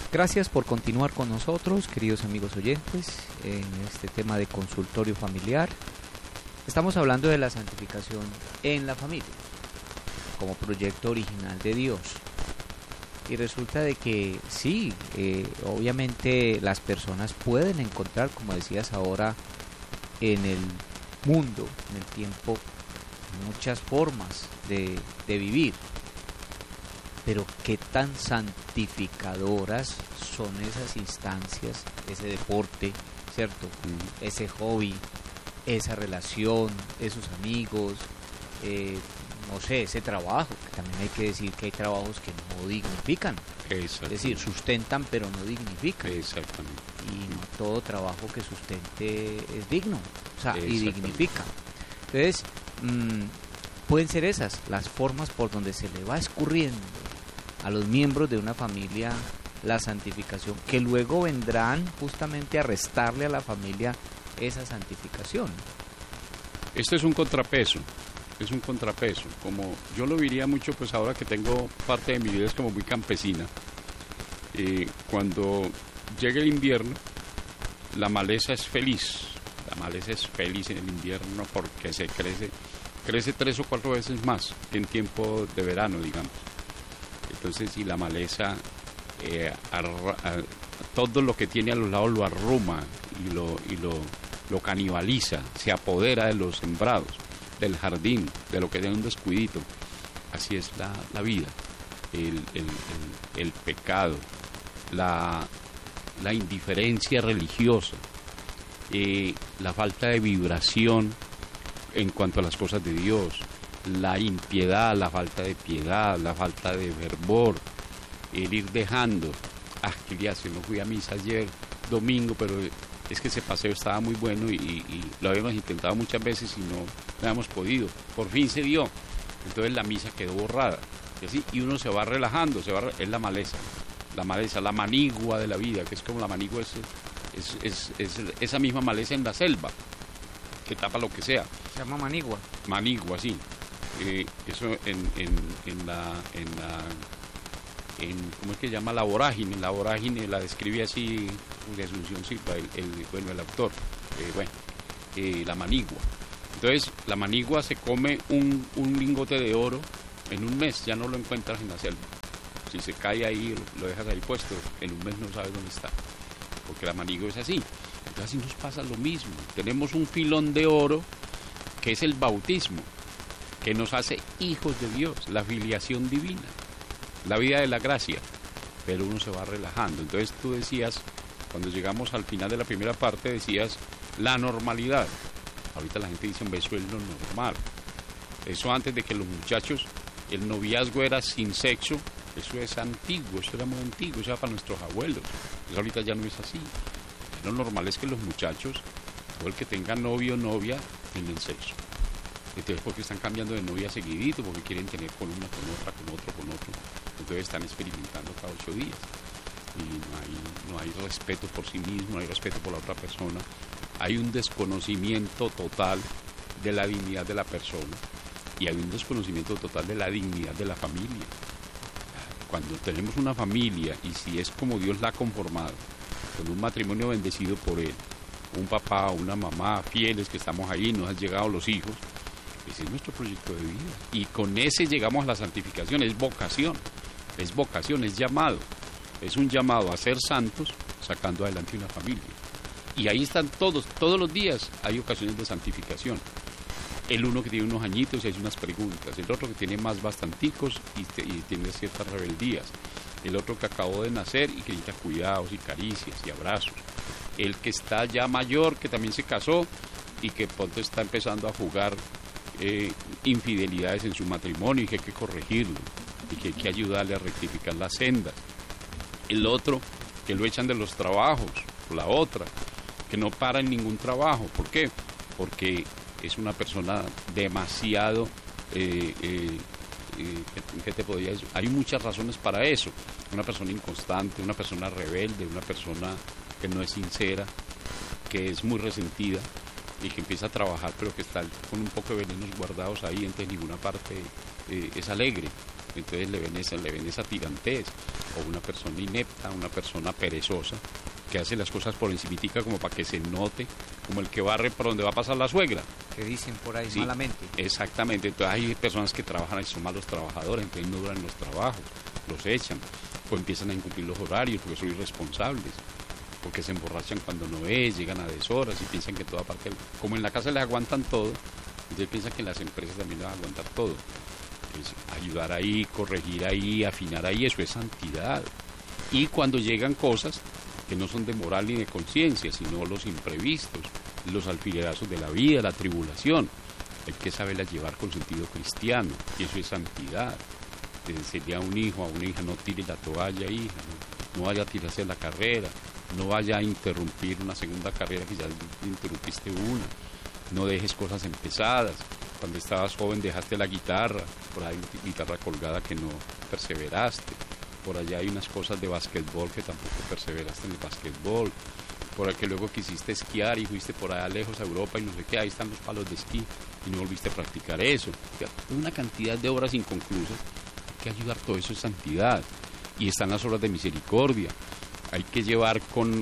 Gracias por continuar con nosotros, queridos amigos oyentes, en este tema de consultorio familiar. Estamos hablando de la santificación en la familia, como proyecto original de Dios. Y resulta de que sí, obviamente las personas pueden encontrar, como decías ahora, en el mundo, en el tiempo, muchas formas de vivir. Pero qué tan santificadoras son esas instancias, ese deporte, ¿cierto? Ese hobby, esa relación, esos amigos, no sé, ese trabajo, que también hay que decir que hay trabajos que no dignifican. Es decir, sustentan pero no dignifican. Exactamente. Y no todo trabajo que sustente es digno, o sea, y dignifica. Entonces, pueden ser esas las formas por donde se le va escurriendo a los miembros de una familia la santificación, que luego vendrán justamente a restarle a la familia esa santificación. Esto es un contrapeso, como yo lo diría mucho, pues ahora que tengo parte de mi vida es como muy campesina. Cuando llega el invierno, la maleza es feliz en el invierno porque se crece 3 o 4 veces más que en tiempo de verano, digamos. Entonces, si la maleza, todo lo que tiene a los lados lo arruma y lo canibaliza, se apodera de los sembrados, del jardín, de lo que tiene un descuidito. Así es la vida, el pecado, la indiferencia religiosa, la falta de vibración en cuanto a las cosas de Dios, la impiedad, la falta de piedad, la falta de fervor, el ir dejando. Que ya se no fui a misa ayer domingo, pero es que ese paseo estaba muy bueno y lo habíamos intentado muchas veces y no habíamos podido. Por fin se dio. Entonces la misa quedó borrada. Y uno se va relajando, es la maleza, la manigua de la vida, que es como la manigua, es esa misma maleza en la selva, que tapa lo que sea. Se llama manigua. Manigua, sí. Eso ¿cómo es que se llama? La vorágine la describe así de Asunción Silva, el autor, la manigua. Entonces, la manigua se come un lingote de oro en un mes, ya no lo encuentras en la selva. Si se cae ahí, lo dejas ahí puesto, en un mes no sabes dónde está, porque la manigua es así. Entonces, así nos pasa lo mismo. Tenemos un filón de oro, que es el bautismo, que nos hace hijos de Dios, la filiación divina, la vida de la gracia, pero uno se va relajando. Entonces tú decías, cuando llegamos al final de la primera parte, decías la normalidad. Ahorita la gente dice, eso es lo normal. Eso antes de que los muchachos, el noviazgo era sin sexo, eso es antiguo, eso era muy antiguo, eso era para nuestros abuelos. Eso ahorita ya no es así. Lo normal es que los muchachos, o el que tenga novio o novia, tienen sexo. Entonces, porque están cambiando de novia seguidito, porque quieren tener con una, con otra, con otro. Entonces están experimentando cada 8 días. Y no hay respeto por sí mismo, no hay respeto por la otra persona. Hay un desconocimiento total de la dignidad de la persona. Y hay un desconocimiento total de la dignidad de la familia. Cuando tenemos una familia, y si es como Dios la ha conformado, con un matrimonio bendecido por Él, un papá, una mamá, fieles que estamos ahí, nos han llegado los hijos, ese es nuestro proyecto de vida. Y con ese llegamos a la santificación, es vocación, es llamado. Es un llamado a ser santos, sacando adelante una familia. Y ahí están todos los días hay ocasiones de santificación. El uno que tiene unos añitos y hace unas preguntas, el otro que tiene más bastanticos y tiene ciertas rebeldías, el otro que acabó de nacer y que necesita cuidados y caricias y abrazos, el que está ya mayor, que también se casó y que pronto está empezando a jugar infidelidades en su matrimonio y que hay que corregirlo y que hay que ayudarle a rectificar las sendas. El otro que lo echan de los trabajos, la otra que no para en ningún trabajo. ¿Por qué? Porque es una persona demasiado ¿qué te podría decir? Hay muchas razones para eso. Una persona inconstante, una persona rebelde, una persona que no es sincera, que es muy resentida y que empieza a trabajar pero que está con un poco de venenos guardados ahí, entonces ninguna parte es alegre. entonces le ven esa tirantez, o una persona inepta, una persona perezosa, que hace las cosas por encimitica como para que se note, como el que barre por donde va a pasar la suegra. Que dicen por ahí Sí, malamente. Exactamente, entonces hay personas que trabajan y son malos trabajadores, entonces no duran los trabajos, los echan, o empiezan a incumplir los horarios porque son irresponsables, porque se emborrachan cuando no es, llegan a deshoras y piensan que toda parte, como en la casa les aguantan todo, entonces piensan que en las empresas también les van a aguantar todo. Entonces, ayudar ahí, corregir ahí, afinar ahí, eso es santidad. Y cuando llegan cosas que no son de moral ni de conciencia, sino los imprevistos, los alfilerazos de la vida, la tribulación, hay que saberlas llevar con sentido cristiano, y eso es santidad. Decirle a un hijo, a una hija, no tire la toalla, hija, no vaya a tirarse la carrera, no vaya a interrumpir una segunda carrera que ya interrumpiste una, no dejes cosas empezadas. Cuando estabas joven dejaste la guitarra, por ahí una guitarra colgada que no perseveraste, por allá hay unas cosas de basquetbol que tampoco perseveraste en el basquetbol, por ahí que luego quisiste esquiar y fuiste por allá lejos a Europa y no sé qué, ahí están los palos de esquí y no volviste a practicar eso. Una cantidad de obras inconclusas, hay que ayudar, todo eso es santidad. Y están las obras de misericordia, hay que llevar con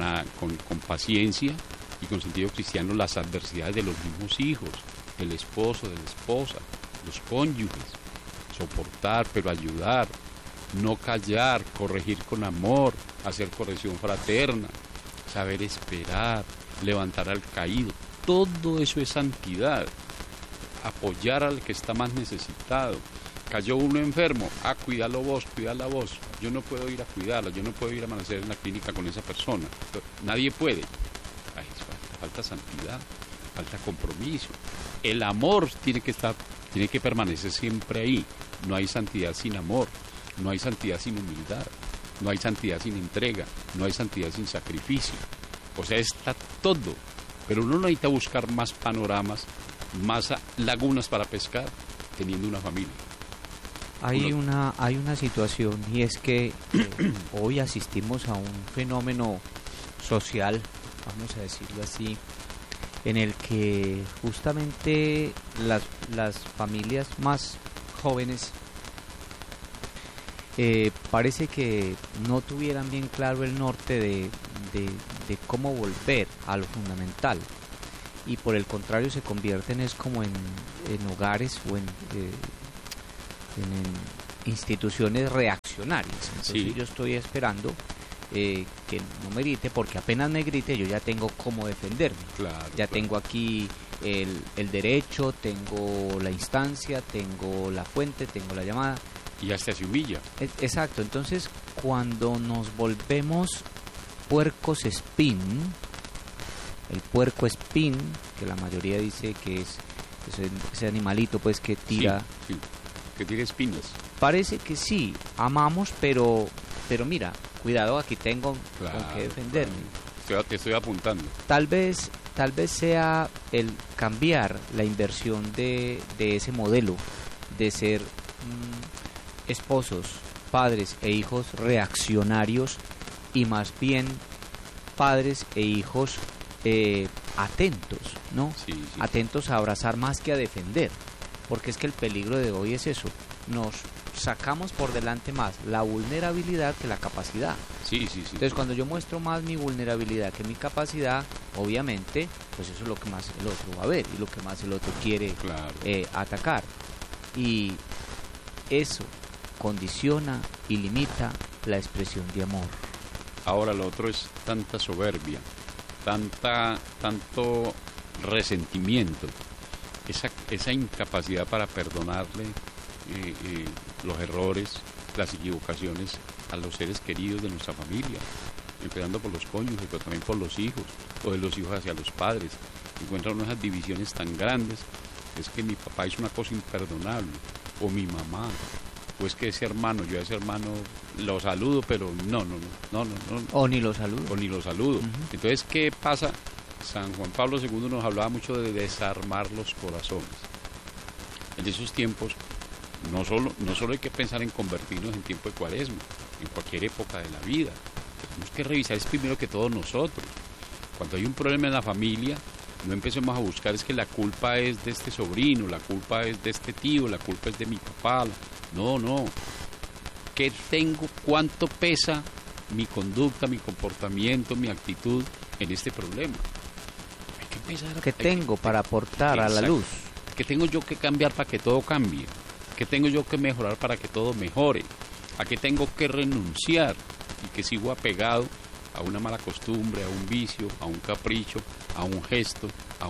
paciencia y con sentido cristiano las adversidades de los mismos hijos, del esposo, de la esposa, los cónyuges, soportar pero ayudar, no callar, corregir con amor, hacer corrección fraterna, saber esperar, levantar al caído, todo eso es santidad. Apoyar al que está más necesitado. Cayó uno enfermo, cuídalo vos, cuídala vos. Yo no puedo ir a cuidarla, yo no puedo ir a amanecer en la clínica con esa persona. Nadie puede. Ay, falta santidad, falta compromiso. El amor tiene que permanecer siempre ahí. No hay santidad sin amor, no hay santidad sin humildad, no hay santidad sin entrega, no hay santidad sin sacrificio. O sea, está todo. Pero uno no necesita buscar más panoramas, más lagunas para pescar, teniendo una familia. Hay una situación, y es que hoy asistimos a un fenómeno social, vamos a decirlo así, en el que justamente las familias más jóvenes parece que no tuvieran bien claro el norte de cómo volver a lo fundamental, y por el contrario se convierten es como en hogares o en instituciones reaccionarias. Entonces sí. Yo estoy esperando que no me grite, porque apenas me grite yo ya tengo cómo defenderme. Claro, ya tengo aquí el derecho, tengo la instancia, tengo la fuente, tengo la llamada. Y hasta se humilla. Exacto, entonces cuando nos volvemos puercos espín, el puerco espín, que la mayoría dice que es ese animalito pues que tira... Sí, que tira espinas. Parece que sí, amamos, pero mira, cuidado, aquí tengo Claro, con qué defenderme. Claro. Te estoy apuntando. Tal vez sea el cambiar la inversión de ese modelo de ser esposos, padres e hijos reaccionarios, y más bien padres e hijos atentos, ¿no? Sí. Atentos a abrazar más que a defender, porque es que el peligro de hoy es eso, nos sacamos por delante más la vulnerabilidad que la capacidad. Sí. Entonces cuando yo muestro más mi vulnerabilidad que mi capacidad, obviamente, pues eso es lo que más el otro va a ver y lo que más el otro quiere atacar. Y eso condiciona y limita la expresión de amor. Ahora lo otro es tanta soberbia, tanto resentimiento, esa incapacidad para perdonarle los errores, las equivocaciones a los seres queridos de nuestra familia, empezando por los cónyuges, pero también por los hijos, o de los hijos hacia los padres. Encuentran unas divisiones tan grandes, es que mi papá hizo una cosa imperdonable, o mi mamá, o es que yo a ese hermano lo saludo, pero no. O ni lo saludo. Uh-huh. Entonces, ¿qué pasa? San Juan Pablo II nos hablaba mucho de desarmar los corazones. En esos tiempos, no solo hay que pensar en convertirnos en tiempo de Cuaresma, en cualquier época de la vida. Tenemos que revisar es primero que todos nosotros. Cuando hay un problema en la familia, no empecemos a buscar es que la culpa es de este sobrino, la culpa es de este tío, la culpa es de mi papá, No. ¿Qué tengo? ¿Cuánto pesa mi conducta, mi comportamiento, mi actitud en este problema? Hay que empezar. ¿Qué tengo para aportar a la Exacto. luz? ¿Qué tengo yo que cambiar para que todo cambie? ¿Qué tengo yo que mejorar para que todo mejore? ¿A qué tengo que renunciar y que sigo apegado a una mala costumbre, a un vicio, a un capricho, a un gesto, a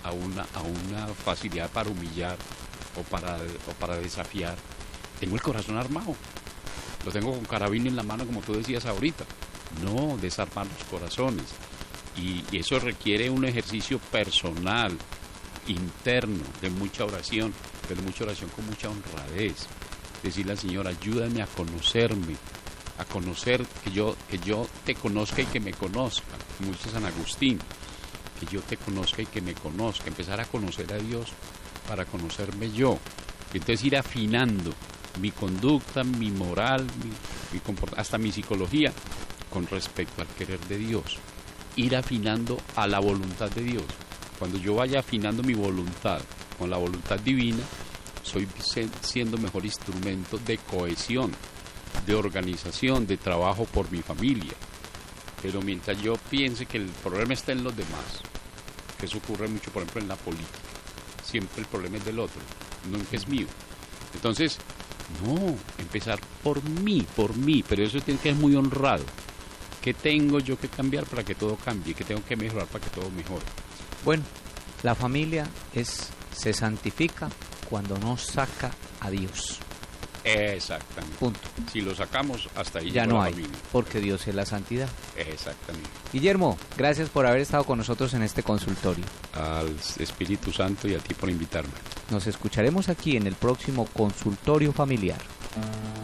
una facilidad para humillar o para desafiar? Tengo el corazón armado, lo tengo con carabina en la mano, como tú decías ahorita. No, desarmar los corazones. Y eso requiere un ejercicio personal, interno, de mucha oración, pero mucha oración con mucha honradez. Decirle al Señor, ayúdame a conocerme, a conocer, que yo te conozca y que me conozca, como dice San Agustín, que yo te conozca y que me conozca, empezar a conocer a Dios para conocerme yo, y entonces ir afinando mi conducta, mi moral, mi comportamiento, hasta mi psicología, con respecto al querer de Dios, ir afinando a la voluntad de Dios. Cuando yo vaya afinando mi voluntad con la voluntad divina, soy siendo mejor instrumento de cohesión, de organización, de trabajo por mi familia. Pero mientras yo piense que el problema está en los demás, que eso ocurre mucho, por ejemplo, en la política, siempre el problema es del otro, no en que es mío. Entonces, no, empezar por mí, pero eso tiene que ser muy honrado. ¿Qué tengo yo que cambiar para que todo cambie? ¿Qué tengo que mejorar para que todo mejore? Bueno, la familia se santifica cuando no saca a Dios. Exactamente. Punto. Si lo sacamos, hasta ahí Ya llegó no la hay, familia. porque Dios es la santidad. Exactamente. Guillermo, gracias por haber estado con nosotros en este consultorio. Al Espíritu Santo y a ti por invitarme. Nos escucharemos aquí en el próximo consultorio familiar.